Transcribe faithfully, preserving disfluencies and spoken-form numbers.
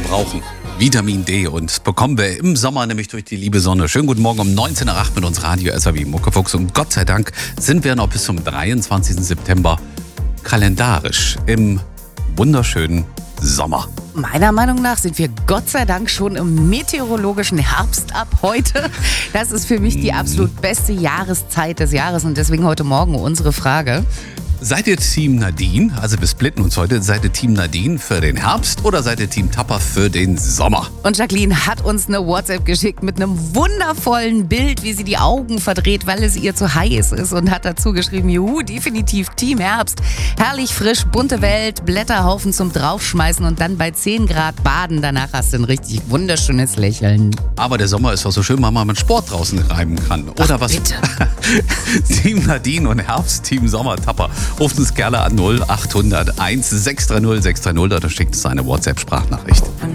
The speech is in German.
brauchen. Vitamin D und bekommen wir im Sommer nämlich durch die liebe Sonne. Schönen guten Morgen um neunzehn Uhr acht mit uns Radio S R W Muckefuchs. Und Gott sei Dank sind wir noch bis zum dreiundzwanzigsten September kalendarisch im wunderschönen Sommer. Meiner Meinung nach sind wir Gott sei Dank schon im meteorologischen Herbst ab heute. Das ist für mich die absolut beste Jahreszeit des Jahres und deswegen heute Morgen unsere Frage. Seid ihr Team Nadine? Also wir splitten uns heute. Seid ihr Team Nadine für den Herbst oder seid ihr Team Tapper für den Sommer? Und Jacqueline hat uns eine WhatsApp geschickt mit einem wundervollen Bild, wie sie die Augen verdreht, weil es ihr zu heiß ist und hat dazu geschrieben, juhu, definitiv Team Herbst. Herrlich frisch, bunte Welt, Blätterhaufen zum Draufschmeißen und dann bei zehn Grad baden. Danach hast du ein richtig wunderschönes Lächeln. Aber der Sommer ist doch so schön, weil man mit Sport draußen reiben kann. Oder Ach, was? Bitte. Team Nadine und Herbst, Team Sommer, Tapper. Ruft uns gerne an null acht hundert eins sechs drei null sechs drei null oder schickt uns eine WhatsApp-Sprachnachricht.